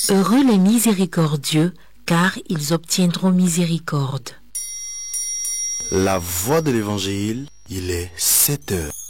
Heureux les miséricordieux, car ils obtiendront miséricorde. La voix de l'évangile, il est 7 heures.